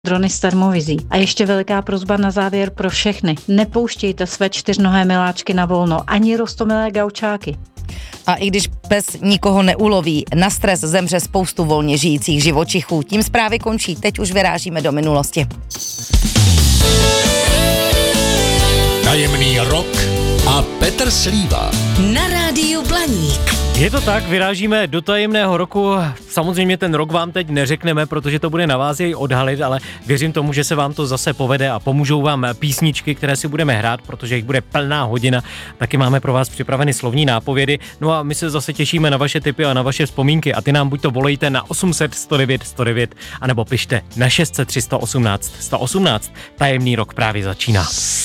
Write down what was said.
drony s termovizí. A ještě veliká prosba na závěr pro všechny. Nepouštějte své čtyřnohé miláčky na volno, ani roztomilé gaučáky. A i když pes nikoho neuloví, na stres zemře spoustu volně žijících živočichů. Tím zprávy končí, teď už vyrážíme do minulosti. Tajemný rok a Petr Slíva. Na rádiu Blaník. Je to tak, vyrážíme do tajemného roku. Samozřejmě ten rok vám teď neřekneme, protože to bude na vás jej odhalit, ale věřím tomu, že se vám to zase povede a pomůžou vám písničky, které si budeme hrát, protože jich bude plná hodina. Taky máme pro vás připraveny slovní nápovědy. No a my se zase těšíme na vaše tipy a na vaše vzpomínky a ty nám buď to volejte na 800 109 109 anebo pište na 600 318 118. Tajemný rok právě začíná.